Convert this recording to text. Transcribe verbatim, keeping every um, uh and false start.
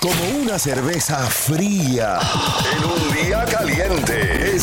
Como una cerveza fría en un día caliente.